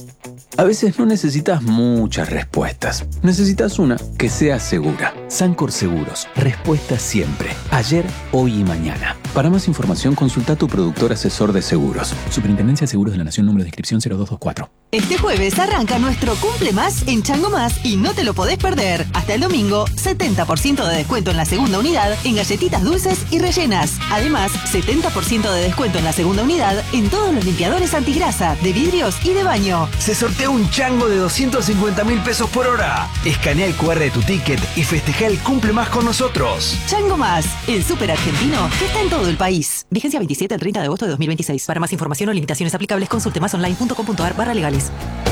A veces no necesitas muchas respuestas. Necesitas una que sea segura. Sancor Seguros. Respuesta siempre. Ayer, hoy y mañana. Para más información, consulta a tu productor asesor de seguros. Superintendencia de Seguros de la Nación, número de inscripción 0224. Este jueves arranca nuestro Cumple Más en Chango Más y no te lo podés perder. Hasta el domingo, 70% de descuento en la segunda unidad en galletitas dulces y rellenas. Además, 70% de descuento en la segunda unidad en todos los limpiadores antigrasa, de vidrios y de baño. Se sortea un chango de 250.000 pesos por hora. Escanea el QR de tu ticket y festeja el Cumple Más con nosotros. Chango Más, el súper argentino que está en todo el país. Vigencia 27 al 30 de agosto de 2026. Para más información o limitaciones aplicables, consulte masonline.com.ar/legales.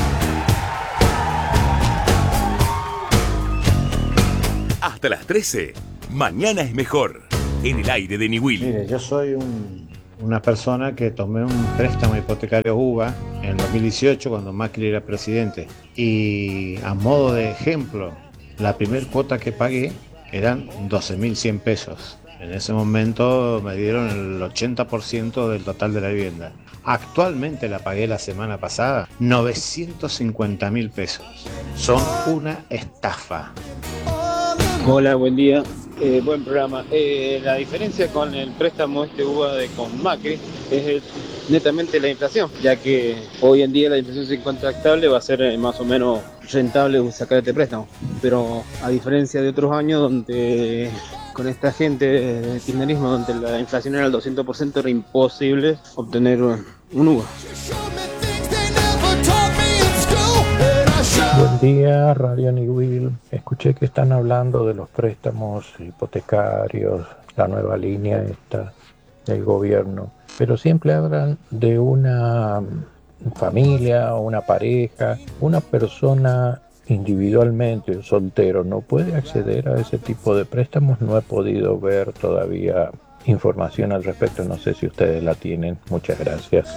Hasta las 13, mañana es mejor. En el aire de Niwil. Mire, yo soy una persona que tomé un préstamo hipotecario UBA en el 2018 cuando Macri era presidente. Y a modo de ejemplo, la primer cuota que pagué eran 12.100 pesos. En ese momento me dieron el 80% del total de la vivienda. Actualmente la pagué la semana pasada, 950.000 pesos. Son una estafa. Hola, buen día. Buen programa. La diferencia con el préstamo UBA con Macri es netamente la inflación, ya que hoy en día la inflación se encuentra estable, va a ser más o menos rentable sacar este préstamo. Pero a diferencia de otros años donde con esta gente de kirchnerismo, donde la inflación era el 200%, era imposible obtener un UBA. Buen día, Radio Niwil. Escuché que están hablando de los préstamos hipotecarios, la nueva línea esta del gobierno, pero siempre hablan de una familia, una pareja, una persona individualmente, un soltero, ¿no puede acceder a ese tipo de préstamos? No he podido ver todavía información al respecto, no sé si ustedes la tienen. Muchas gracias.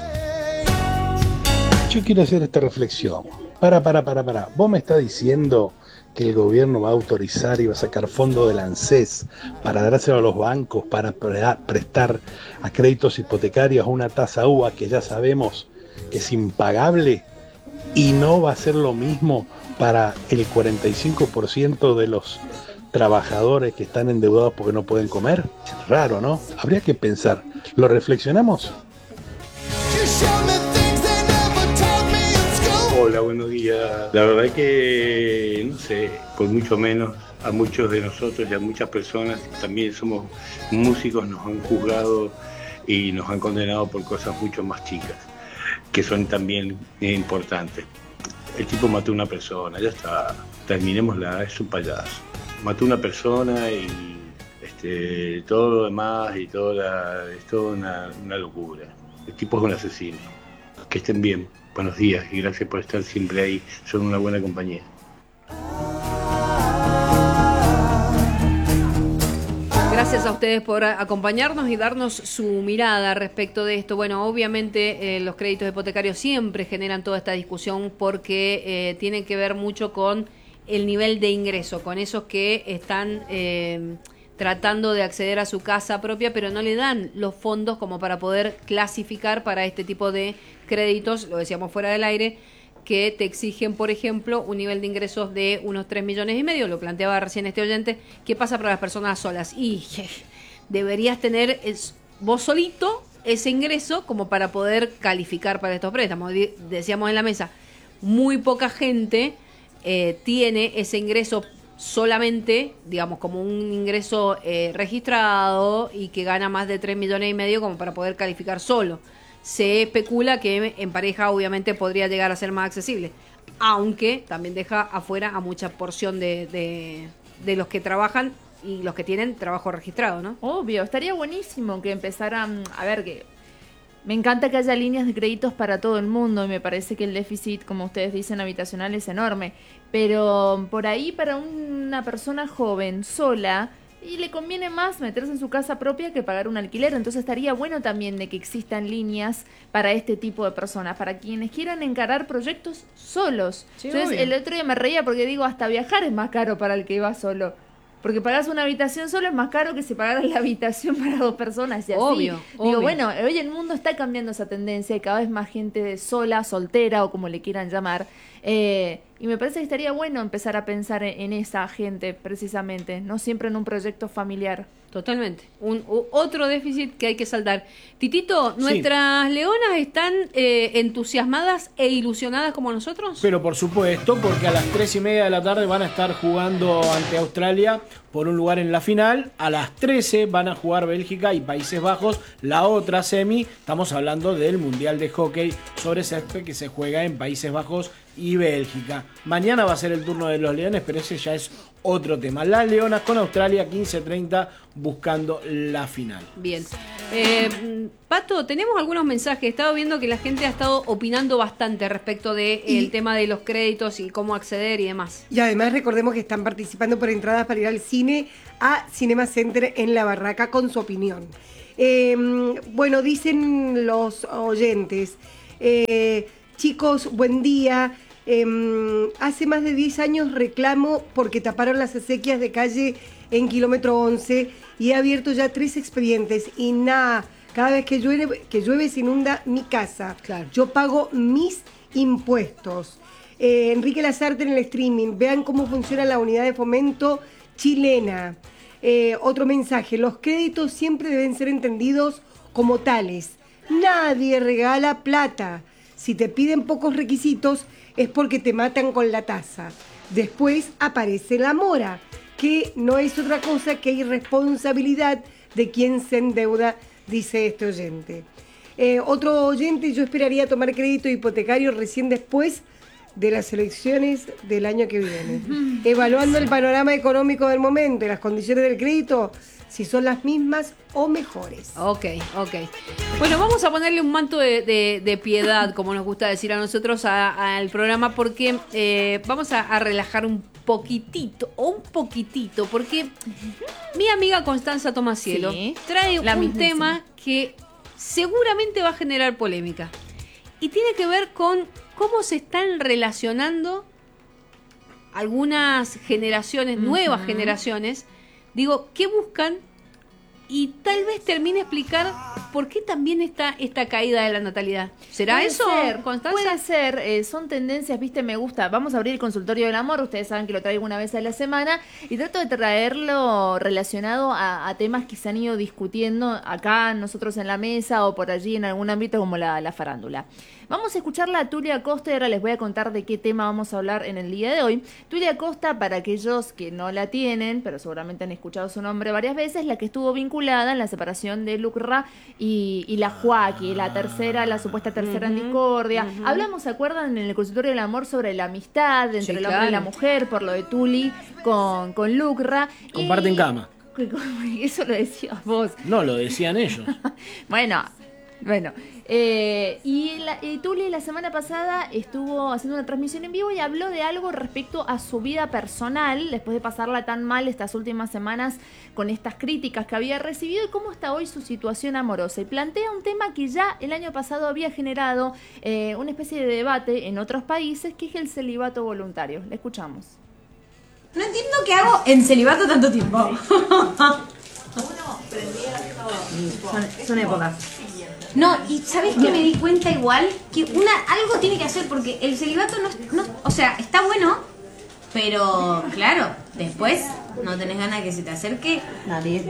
Yo quiero hacer esta reflexión. Para. Vos me estás diciendo que el gobierno va a autorizar y va a sacar fondos del ANSES para dárselo a los bancos para prestar a créditos hipotecarios a una tasa UBA que ya sabemos que es impagable, y no va a ser lo mismo para el 45% de los trabajadores que están endeudados porque no pueden comer. Es raro, ¿no? Habría que pensar. ¿Lo reflexionamos? Hola, buenos días. La verdad que, no sé, por mucho menos a muchos de nosotros y a muchas personas, también somos músicos, nos han juzgado y nos han condenado por cosas mucho más chicas, que son también importantes. El tipo mató a una persona, ya está, terminémosla, es un payaso. Mató a una persona y todo lo demás y es toda una locura. El tipo es un asesino. Que estén bien. Buenos días y gracias por estar siempre ahí. Son una buena compañía. Gracias a ustedes por acompañarnos y darnos su mirada respecto de esto. Bueno, obviamente los créditos hipotecarios siempre generan toda esta discusión porque tienen que ver mucho con el nivel de ingreso, con esos que están tratando de acceder a su casa propia, pero no le dan los fondos como para poder clasificar para este tipo de créditos, lo decíamos fuera del aire, que te exigen, por ejemplo, un nivel de ingresos de unos 3,5 millones, lo planteaba recién este oyente. ¿Qué pasa para las personas solas? Y deberías tener vos solito ese ingreso como para poder calificar para estos préstamos. Decíamos en la mesa, muy poca gente tiene ese ingreso solamente, digamos, como un ingreso registrado y que gana más de 3,5 millones como para poder calificar solo. Se especula que en pareja obviamente podría llegar a ser más accesible, aunque también deja afuera a mucha porción de los que trabajan y los que tienen trabajo registrado, ¿no? Obvio, estaría buenísimo que empezaran, a ver, que me encanta que haya líneas de créditos para todo el mundo y me parece que el déficit, como ustedes dicen, habitacional es enorme, pero por ahí para una persona joven, sola, y le conviene más meterse en su casa propia que pagar un alquiler. Entonces estaría bueno también de que existan líneas para este tipo de personas, para quienes quieran encarar proyectos solos. Sí, entonces obvio. el otro día me reía porque digo, hasta viajar es más caro para el que va solo. Porque pagas una habitación solo es más caro que si pagaras la habitación para 2 personas. Y así. Obvio. Digo, bueno, hoy el mundo está cambiando esa tendencia y cada vez más gente sola, soltera o como le quieran llamar. Y me parece que estaría bueno empezar a pensar en esa gente precisamente, no siempre en un proyecto familiar. Totalmente. Otro déficit que hay que saldar. Titito, ¿nuestras leonas están entusiasmadas e ilusionadas como nosotros? Pero por supuesto, porque a las 3:30 de la tarde van a estar jugando ante Australia por un lugar en la final. A las 13 van a jugar Bélgica y Países Bajos, la otra semi. Estamos hablando del Mundial de Hockey sobre césped que se juega en Países Bajos y Bélgica. Mañana va a ser el turno de los leones, pero ese ya es otro tema. Las leonas con Australia 15:30 buscando la final. Bien. Pato, tenemos algunos mensajes. He estado viendo que la gente ha estado opinando bastante respecto del tema de los créditos y cómo acceder y demás. Y además recordemos que están participando por entradas para ir al cine a Cinema Center en La Barraca con su opinión. Bueno, dicen los oyentes, chicos, buen día. Hace más de 10 años reclamo porque taparon las acequias de calle en kilómetro 11 y he abierto ya 3 expedientes y nada, cada vez que llueve se inunda mi casa. Claro. Yo pago mis impuestos. Enrique Lazarte en el streaming, vean cómo funciona la unidad de fomento chilena. Otro mensaje, los créditos siempre deben ser entendidos como tales. Nadie regala plata. Si te piden pocos requisitos es porque te matan con la tasa. Después aparece la mora, que no es otra cosa que irresponsabilidad de quien se endeuda, dice este oyente. Otro oyente, yo esperaría tomar crédito hipotecario recién después de las elecciones del año que viene. Evaluando el panorama económico del momento y las condiciones del crédito, si son las mismas o mejores. Ok. Bueno, vamos a ponerle un manto de piedad, como nos gusta decir a nosotros, al programa, porque vamos a relajar un poquitito, porque mi amiga Constanza Tomacielo trae un tema que seguramente va a generar polémica. Y tiene que ver con cómo se están relacionando algunas generaciones, nuevas generaciones. Digo, ¿qué buscan? Y tal vez termine explicar por qué también está esta caída de la natalidad. ¿Será puede eso, ser, Constanza? Puede ser, son tendencias, viste, me gusta. Vamos a abrir el consultorio del amor, ustedes saben que lo traigo una vez a la semana, y trato de traerlo relacionado a temas que se han ido discutiendo acá nosotros en la mesa o por allí en algún ámbito como la farándula. Vamos a escucharla a Tulia Costa y ahora les voy a contar de qué tema vamos a hablar en el día de hoy. Tulia Costa, para aquellos que no la tienen, pero seguramente han escuchado su nombre varias veces, la que estuvo vinculada en la separación de Lucra y la Joaquí, la supuesta tercera en discordia. Hablamos, ¿se acuerdan, en el consultorio del amor sobre la amistad entre el hombre y la mujer por lo de Tuli con Lucra? Comparten cama. Eso lo decías vos. No, lo decían ellos. Bueno. Y Tuli la semana pasada estuvo haciendo una transmisión en vivo y habló de algo respecto a su vida personal, después de pasarla tan mal estas últimas semanas con estas críticas que había recibido y cómo está hoy su situación amorosa. Y plantea un tema que ya el año pasado había generado una especie de debate en otros países, que es el celibato voluntario. Le escuchamos. No entiendo qué hago en celibato tanto tiempo. Son épocas. No, y ¿sabés qué me di cuenta igual? Que algo tiene que hacer, porque el celibato no, o sea, está bueno, pero claro, después no tenés ganas de que se te acerque nadie.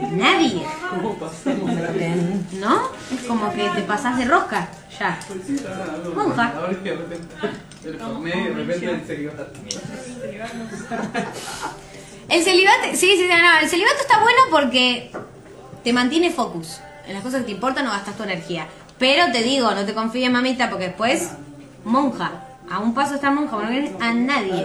¿No? Es como que te pasás de rosca, ya. Monja. El celibato, el celibato está bueno porque te mantiene focus en las cosas que te importan, no gastas tu energía. Pero te digo, no te confíes, mamita, porque después, monja. A un paso está monja, no quieres a nadie.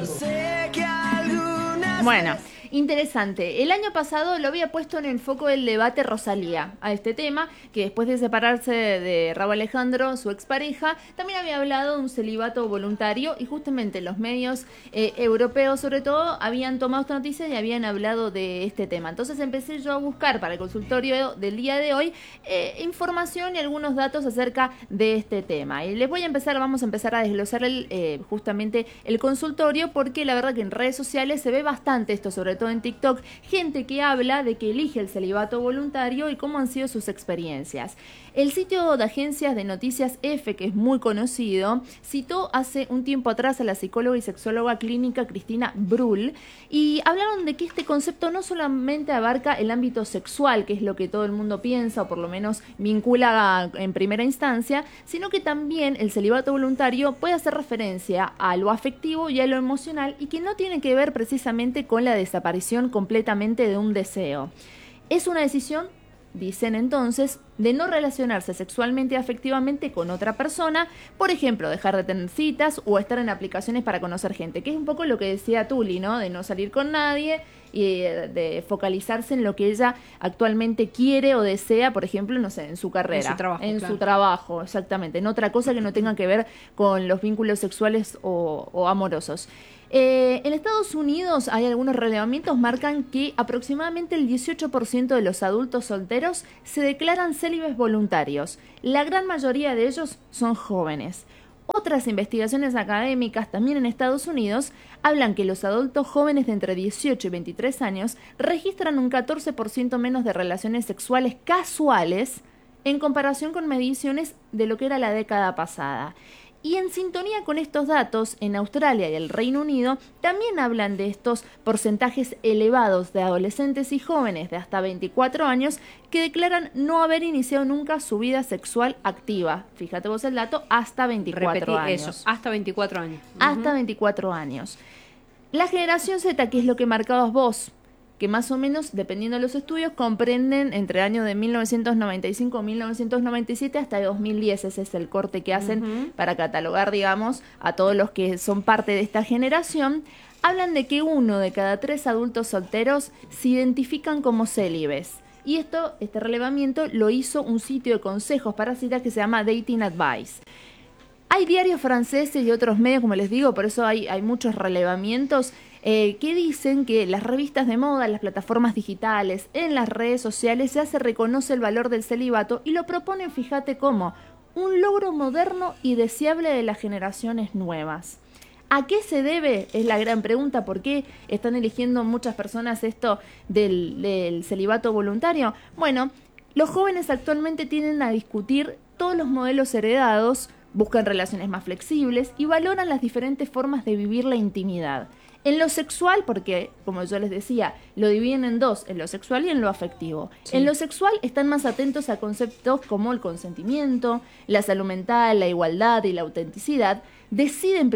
Bueno, interesante. El año pasado lo había puesto en el foco del debate Rosalía a este tema, que después de separarse de Rauw Alejandro, su expareja, también había hablado de un celibato voluntario y justamente los medios europeos sobre todo habían tomado esta noticia y habían hablado de este tema. Entonces empecé yo a buscar para el consultorio del día de hoy información y algunos datos acerca de este tema. Y vamos a empezar a desglosar justamente el consultorio, porque la verdad que en redes sociales se ve bastante esto, sobre todo todo en TikTok, gente que habla de que elige el celibato voluntario y cómo han sido sus experiencias. El sitio de agencias de noticias F, que es muy conocido, citó hace un tiempo atrás a la psicóloga y sexóloga clínica Cristina Brull y hablaron de que este concepto no solamente abarca el ámbito sexual, que es lo que todo el mundo piensa o por lo menos vincula en primera instancia, sino que también el celibato voluntario puede hacer referencia a lo afectivo y a lo emocional y que no tiene que ver precisamente con la desaparición completamente de un deseo. Es una decisión, dicen entonces, de no relacionarse sexualmente y afectivamente con otra persona, por ejemplo, dejar de tener citas o estar en aplicaciones para conocer gente, que es un poco lo que decía Tuli, ¿no? De no salir con nadie y de focalizarse en lo que ella actualmente quiere o desea, por ejemplo, no sé, en su carrera, en su trabajo, exactamente, en otra cosa que no tenga que ver con los vínculos sexuales o amorosos. En Estados Unidos hay algunos relevamientos marcan que aproximadamente el 18% de los adultos solteros se declaran célibes voluntarios. La gran mayoría de ellos son jóvenes. Otras investigaciones académicas también en Estados Unidos hablan que los adultos jóvenes de entre 18 y 23 años registran un 14% menos de relaciones sexuales casuales en comparación con mediciones de lo que era la década pasada. Y en sintonía con estos datos, en Australia y el Reino Unido también hablan de estos porcentajes elevados de adolescentes y jóvenes de hasta 24 años que declaran no haber iniciado nunca su vida sexual activa. Fíjate vos el dato, hasta 24 años. Eso, hasta 24 años. Hasta 24 años. La generación Z, que es lo que marcabas vos, que más o menos, dependiendo de los estudios, comprenden entre el año de 1995 a 1997 hasta 2010. Ese es el corte que hacen para catalogar, digamos, a todos los que son parte de esta generación. Hablan de que 1 de cada 3 adultos solteros se identifican como célibes. Y este relevamiento lo hizo un sitio de consejos para citas que se llama Dating Advice. Hay diarios franceses y otros medios, como les digo, por eso hay muchos relevamientos que dicen que las revistas de moda, las plataformas digitales, en las redes sociales ya se reconoce el valor del celibato y lo proponen, fíjate cómo, un logro moderno y deseable de las generaciones nuevas. ¿A qué se debe? Es la gran pregunta. ¿Por qué están eligiendo muchas personas esto del celibato voluntario? Bueno, los jóvenes actualmente tienden a discutir todos los modelos heredados, buscan relaciones más flexibles y valoran las diferentes formas de vivir la intimidad. En lo sexual, porque, como yo les decía, lo dividen en dos, en lo sexual y en lo afectivo. Sí. En lo sexual están más atentos a conceptos como el consentimiento, la salud mental, la igualdad y la autenticidad. Deciden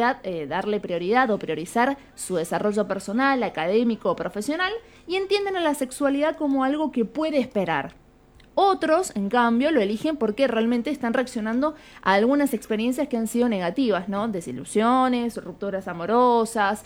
darle prioridad o priorizar su desarrollo personal, académico o profesional y entienden a la sexualidad como algo que puede esperar. Otros, en cambio, lo eligen porque realmente están reaccionando a algunas experiencias que han sido negativas, ¿no? Desilusiones, rupturas amorosas,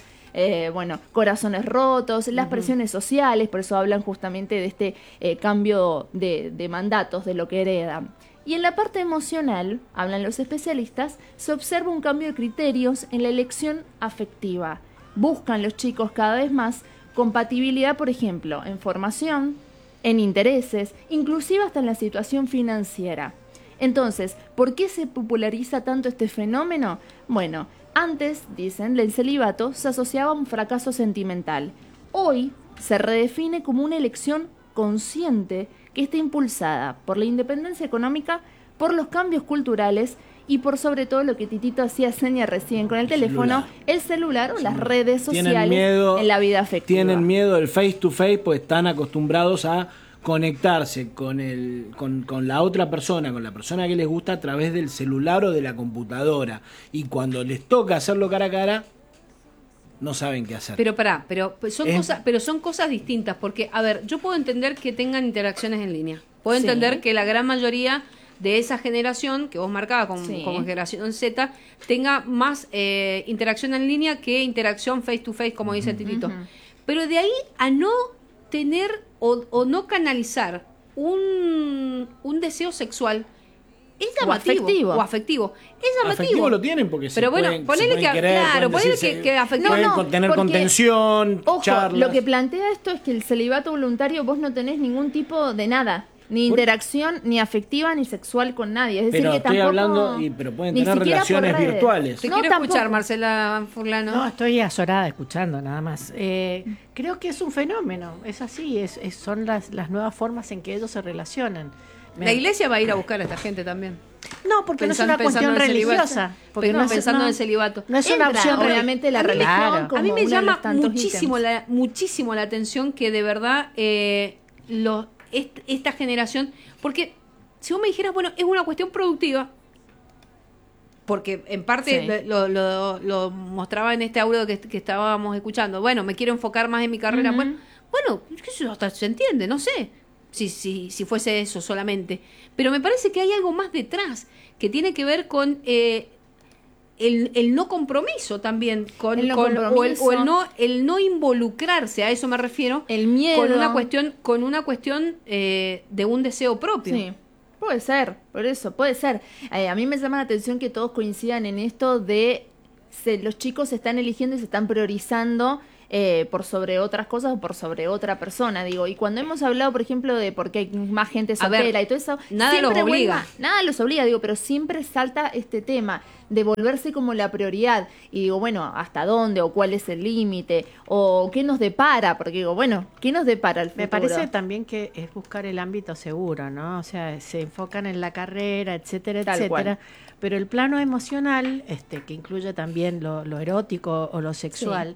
corazones rotos, las presiones sociales, por eso hablan justamente de este cambio de mandatos, de lo que heredan. Y en la parte emocional, hablan los especialistas, se observa un cambio de criterios en la elección afectiva. Buscan los chicos cada vez más compatibilidad, por ejemplo, en formación, en intereses, inclusive hasta en la situación financiera. Entonces, ¿por qué se populariza tanto este fenómeno? Bueno, antes, dicen, el celibato se asociaba a un fracaso sentimental. Hoy se redefine como una elección consciente que está impulsada por la independencia económica, por los cambios culturales y por sobre todo lo que Titito hacía seña recién con el teléfono, el celular o las redes sociales en la vida afectiva. Tienen miedo del face to face, pues están acostumbrados a conectarse con la otra persona, con la persona que les gusta a través del celular o de la computadora. Y cuando les toca hacerlo cara a cara, no saben qué hacer. Pero son cosas distintas, porque, a ver, yo puedo entender que tengan interacciones en línea. Puedo entender que la gran mayoría de esa generación que vos marcabas como generación Z tenga más interacción en línea que interacción face to face, como dice Titito. Pero de ahí a no tener o no canalizar un deseo sexual es llamativo. O afectivo. Es llamativo. Afectivo lo tienen porque pero bueno, ponele que afectivo. Pueden tener contención, ojo, charlas. Lo que plantea esto es que el celibato voluntario vos no tenés ningún tipo de nada. ni interacción, ni afectiva, ni sexual con nadie. Es decir, Pero que estoy tampoco, hablando, pero pueden ni tener siquiera por relaciones redes. virtuales. Te No, quiero tampoco. escuchar, Marcela Furlano. No, estoy azorada escuchando nada más. Creo que es un fenómeno, es así, son las nuevas formas en que ellos se relacionan. La iglesia va a ir a buscar a esta gente también. No, porque no es una Pensando cuestión en el celibato. religiosa. Porque no es, pensando no, en el celibato. no es una Entra, opción obviamente, la A mí- religión Claro. como A mí me uno de llama los tantos muchísimo la atención que de verdad esta generación, porque si vos me dijeras, bueno, es una cuestión productiva, porque en parte Sí. lo mostraba en este audio que estábamos escuchando, bueno, me quiero enfocar más en mi carrera, Ujú. bueno, qué sé yo, hasta se entiende, no sé si fuese eso solamente, pero me parece que hay algo más detrás, que tiene que ver con el no compromiso también, con El no o compromiso. el no involucrarse, a eso me refiero, El miedo. con una cuestión de un deseo propio. Sí, puede ser, por eso, puede ser. A mí me llama la atención que todos coincidan en esto de los chicos se están eligiendo y se están priorizando por sobre otras cosas o por sobre otra persona, digo. Y cuando hemos hablado, por ejemplo, de por qué hay más gente A ver, soltera y todo eso, nada siempre los obliga. nada los obliga, digo, pero siempre salta este tema de volverse como la prioridad. Y digo, bueno, ¿hasta dónde? ¿O cuál es el límite? ¿O qué nos depara? Porque digo, bueno, ¿qué nos depara el futuro? Me parece también que es buscar el ámbito seguro, ¿no? O sea, se enfocan en la carrera, etcétera, Tal etcétera. cual. Pero el plano emocional, que incluye también lo erótico o lo sexual,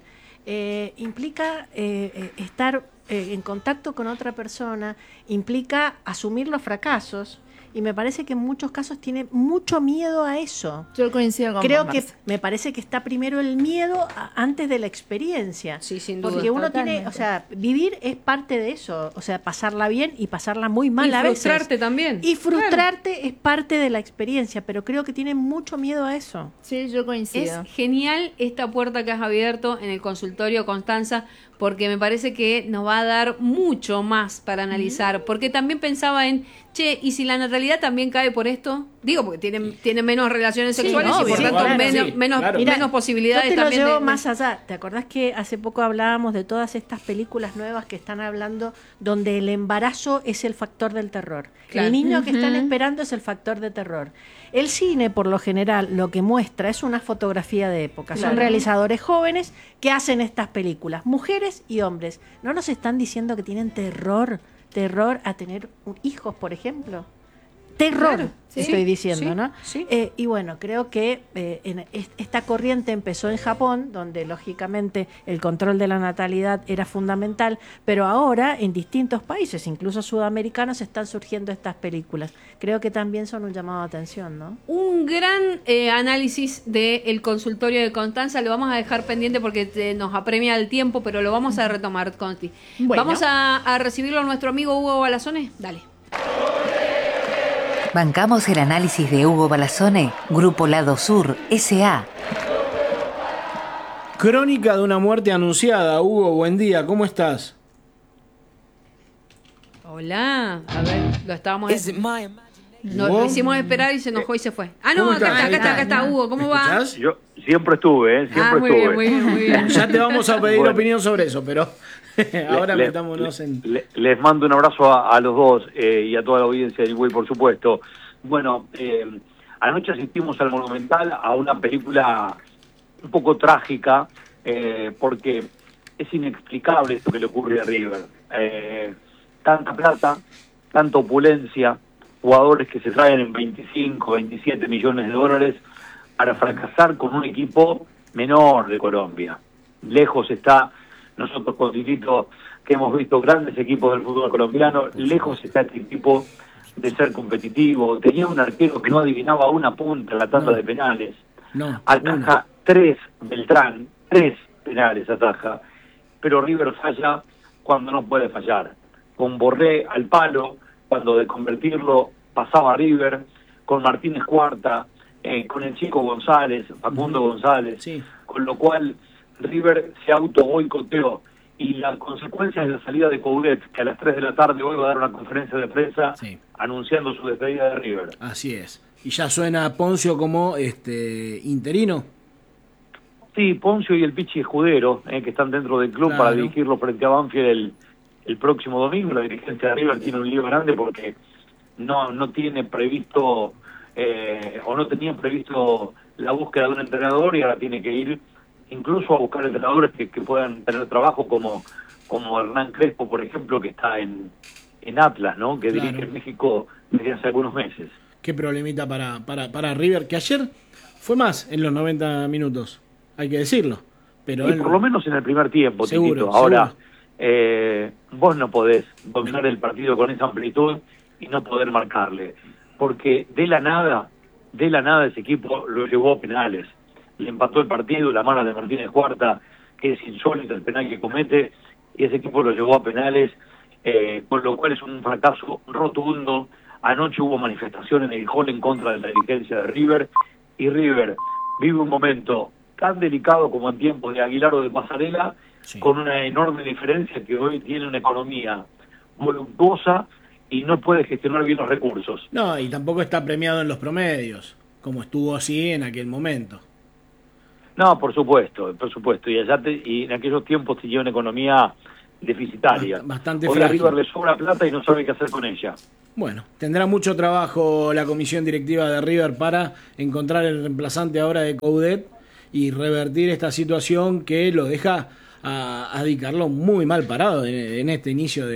implica estar en contacto con otra persona, implica asumir los fracasos. Y me parece que en muchos casos tiene mucho miedo a eso. Yo coincido con Creo vos, que Marce. me parece que está primero el miedo antes de la experiencia. Sí, sin duda. Porque uno Totalmente. tiene, o sea, vivir es parte de eso. O sea, pasarla bien y pasarla muy mal Y a veces. frustrarte también. Y frustrarte es parte de la experiencia, pero creo que tienen mucho miedo a eso. Sí, yo coincido. Es genial esta puerta que has abierto en el consultorio, Constanza, porque me parece que nos va a dar mucho más para analizar, porque también pensaba en, ¿y si la natalidad también cae por esto? Digo, porque tiene menos relaciones Sí, sexuales y obvio, por tanto claro, menos posibilidades yo te lo también llevo más allá. ¿Te acordás que hace poco hablábamos de todas estas películas nuevas que están hablando donde el embarazo es el factor del terror? Claro. El niño que están Ujú. esperando es el factor de terror. El cine, por lo general, lo que muestra es una fotografía de época. Claro. Son realizadores jóvenes que hacen estas películas, mujeres y hombres. ¿No nos están diciendo que tienen terror a tener hijos, por ejemplo? Terror, Claro, sí, estoy diciendo, sí, ¿no? sí. Y bueno, creo que esta corriente empezó en Japón, donde lógicamente el control de la natalidad era fundamental, pero ahora en distintos países, incluso sudamericanos, están surgiendo estas películas. Creo que también son un llamado de atención, ¿no? Un gran análisis del consultorio de Constanza, lo vamos a dejar pendiente porque nos apremia el tiempo, pero lo vamos a retomar, Consti. Bueno. Vamos a recibirlo a nuestro amigo Hugo Balazone. Dale. Bancamos el análisis de Hugo Balazone, Grupo Lado Sur, S.A. Crónica de una muerte anunciada. Hugo, buen día, ¿cómo estás? Hola. A ver, lo estábamos... No, Hugo. lo hicimos esperar y se enojó y se fue. Ah, no, ¿Cómo acá estás? está, Ahí está. Hugo. ¿Cómo va? ¿Escuchás? Yo siempre estuve, siempre muy estuve. bien, muy bien. Ya te vamos a pedir Bueno. opinión sobre eso, pero ahora Le- metámonos en... Les mando un abrazo a los dos y a toda la audiencia de Uruguay, por supuesto. Bueno, anoche asistimos al Monumental a una película un poco trágica porque es inexplicable esto que le ocurre a River. Tanta plata, tanta opulencia, jugadores que se traen en 25, 27 millones de dólares para fracasar con un equipo menor de Colombia. Lejos está, nosotros con Titito, que hemos visto grandes equipos del fútbol colombiano, lejos está este equipo de ser competitivo. Tenía un arquero que no adivinaba una punta en la tanda de penales. No, Ataja 3 Beltrán, 3 penales ataja, pero River falla cuando no puede fallar. Con Borré al palo, cuando de convertirlo pasaba River, con Martínez Cuarta, con el chico González, Facundo González, con lo cual River se auto boicoteó. Y la consecuencia es la salida de Coudet, que a las 3 de la tarde hoy va a dar una conferencia de prensa anunciando su despedida de River. Así es. ¿Y ya suena Poncio como interino? Sí, Poncio y el Pichi Escudero, que están dentro del club Claro. para dirigirlo frente a Banfield el próximo domingo. La dirigencia de River tiene un lío grande porque no tiene previsto o no tenía previsto la búsqueda de un entrenador, y ahora tiene que ir incluso a buscar entrenadores que puedan tener trabajo como Hernán Crespo, por ejemplo, que está en Atlas, ¿no? Que dirige en México desde hace algunos meses. Qué problemita para River, que ayer fue más en los 90 minutos, hay que decirlo. Pero por lo menos en el primer tiempo, seguro, Titito. Ahora, vos no podés dominar el partido con esa amplitud y no poder marcarle, porque de la nada ese equipo lo llevó a penales. Le empató el partido, la mano de Martínez Cuarta, que es insólito el penal que comete, y ese equipo lo llevó a penales, con lo cual es un fracaso rotundo. Anoche hubo manifestación en el hall en contra de la dirigencia de River, y River vive un momento tan delicado como en tiempos de Aguilar o de Pasarela, con una enorme diferencia, que hoy tiene una economía voluptuosa y no puede gestionar bien los recursos. No, y tampoco está premiado en los promedios, como estuvo así en aquel momento. No, por supuesto, y en aquellos tiempos tenía una economía deficitaria. Bastante hoy frágil. a River le sobra plata y no sabe qué hacer con ella. Bueno, tendrá mucho trabajo la comisión directiva de River para encontrar el reemplazante ahora de Coudet y revertir esta situación que lo deja a Di Carlo muy mal parado en este inicio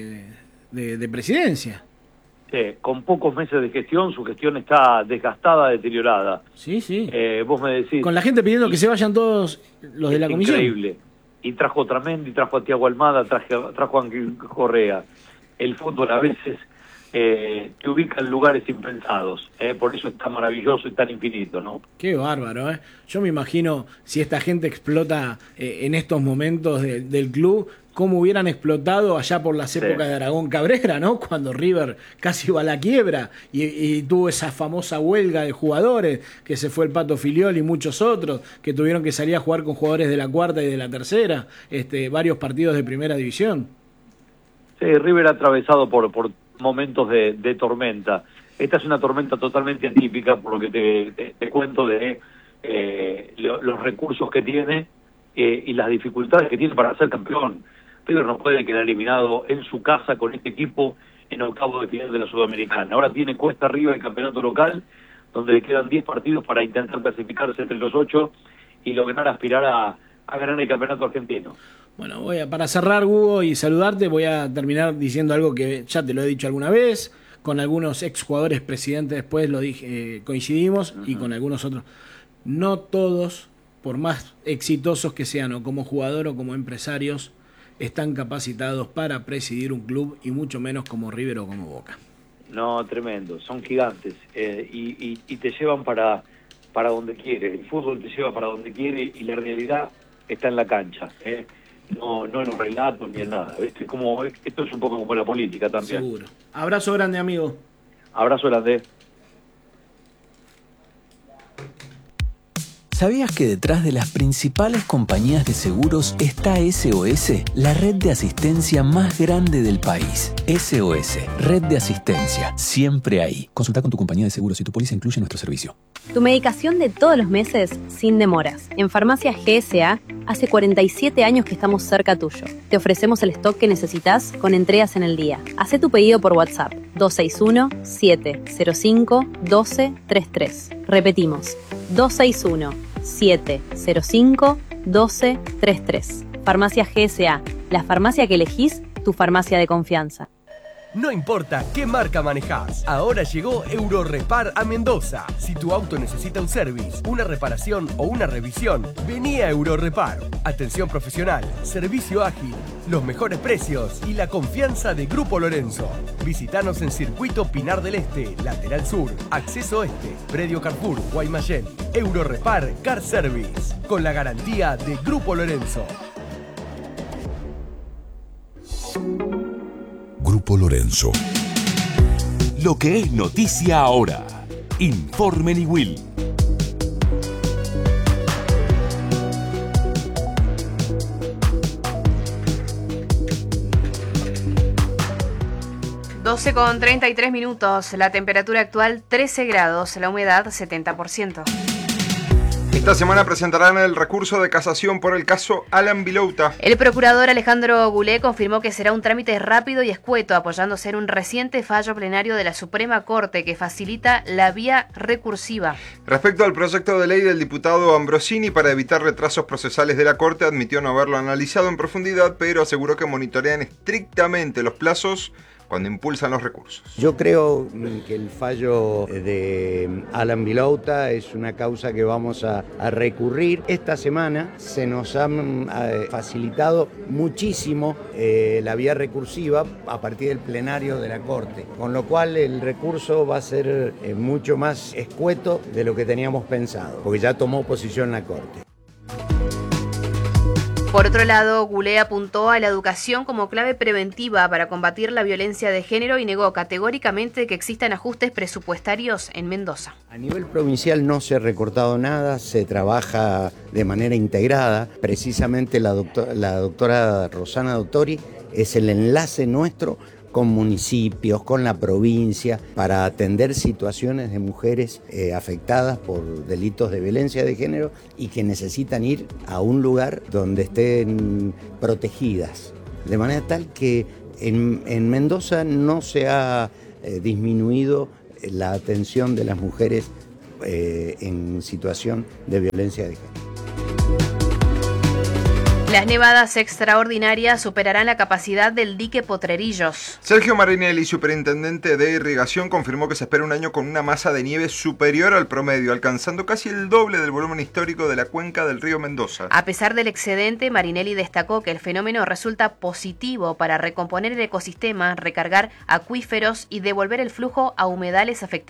de presidencia. Sí, con pocos meses de gestión, su gestión está desgastada, deteriorada. Sí. Vos me decís... Con la gente pidiendo que se vayan todos los de la comisión. Increíble. Y trajo a Otamendi, trajo a Thiago Almada, trajo a Ángel Correa. El fútbol a veces te ubica en lugares impensados. Por eso es tan maravilloso y tan infinito, ¿no? Qué bárbaro, ¿eh? Yo me imagino si esta gente explota en estos momentos del club, cómo hubieran explotado allá por las épocas de Aragón Cabrera, ¿no? Cuando River casi iba a la quiebra y tuvo esa famosa huelga de jugadores, que se fue el Pato Filiol y muchos otros, que tuvieron que salir a jugar con jugadores de la cuarta y de la tercera, varios partidos de primera división. Sí, River ha atravesado por momentos de tormenta. Esta es una tormenta totalmente atípica, por lo que te cuento de los recursos que tiene y las dificultades que tiene para ser campeón. River no puede quedar eliminado en su casa con este equipo en octavos de final de la Sudamericana. Ahora tiene cuesta arriba el campeonato local, donde le quedan 10 partidos para intentar clasificarse entre los 8 y lograr aspirar a ganar el campeonato argentino. Bueno, para cerrar, Hugo, y saludarte, voy a terminar diciendo algo que ya te lo he dicho alguna vez, con algunos exjugadores presidentes después lo dije, coincidimos, y con algunos otros. No todos, por más exitosos que sean, o como jugador o como empresarios, están capacitados para presidir un club, y mucho menos como River o como Boca. No, tremendo, son gigantes, y te llevan para donde quiere. El fútbol te lleva para donde quiere, y la realidad está en la cancha, no en los relatos ni en nada. ¿Viste? Esto es un poco como la política también. Seguro. Abrazo grande, amigo. Abrazo grande. ¿Sabías que detrás de las principales compañías de seguros está SOS, la red de asistencia más grande del país? SOS, red de asistencia, siempre ahí. Consulta con tu compañía de seguros si tu póliza incluye nuestro servicio. Tu medicación de todos los meses sin demoras. En Farmacias GSA, hace 47 años que estamos cerca tuyo. Te ofrecemos el stock que necesitas con entregas en el día. Hacé tu pedido por WhatsApp 261-705-1233. Repetimos, 261-705-1233. Farmacias GSA, la farmacia que elegís, tu farmacia de confianza. No importa qué marca manejás, ahora llegó Eurorepar a Mendoza. Si tu auto necesita un service, una reparación o una revisión, vení a Eurorepar. Atención profesional, servicio ágil, los mejores precios y la confianza de Grupo Lorenzo. Visítanos en Circuito Pinar del Este, Lateral Sur, Acceso Este, Predio Carrefour, Guaymallén. Eurorepar Car Service, con la garantía de Grupo Lorenzo. Grupo Lorenzo. Lo que es noticia ahora. Informe Niwil. con 33 minutos, la temperatura actual 13 grados, la humedad 70%. Esta semana presentarán el recurso de casación por el caso Alan Vilouta. El procurador Alejandro Goulet confirmó que será un trámite rápido y escueto, apoyándose en un reciente fallo plenario de la Suprema Corte que facilita la vía recursiva. Respecto al proyecto de ley del diputado Ambrosini para evitar retrasos procesales de la Corte, admitió no haberlo analizado en profundidad, pero aseguró que monitorean estrictamente los plazos cuando impulsan los recursos. Yo creo que el fallo de Alan Vilouta es una causa que vamos a recurrir. Esta semana se nos ha facilitado muchísimo la vía recursiva a partir del plenario de la Corte, con lo cual el recurso va a ser mucho más escueto de lo que teníamos pensado, porque ya tomó posición la Corte. Por otro lado, Goulet apuntó a la educación como clave preventiva para combatir la violencia de género y negó categóricamente que existan ajustes presupuestarios en Mendoza. A nivel provincial no se ha recortado nada, se trabaja de manera integrada. Precisamente la doctora Rosana Dottori es el enlace nuestro con municipios, con la provincia, para atender situaciones de mujeres afectadas por delitos de violencia de género y que necesitan ir a un lugar donde estén protegidas. De manera tal que en Mendoza no se ha disminuido la atención de las mujeres en situación de violencia de género. Las nevadas extraordinarias superarán la capacidad del dique Potrerillos. Sergio Marinelli, superintendente de irrigación, confirmó que se espera un año con una masa de nieve superior al promedio, alcanzando casi el doble del volumen histórico de la cuenca del río Mendoza. A pesar del excedente, Marinelli destacó que el fenómeno resulta positivo para recomponer el ecosistema, recargar acuíferos y devolver el flujo a humedales afectados